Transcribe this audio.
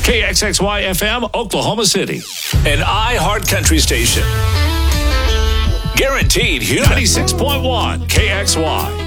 KXXY FM, Oklahoma City. An iHeart Country station. Guaranteed Human. 96.1 KXY.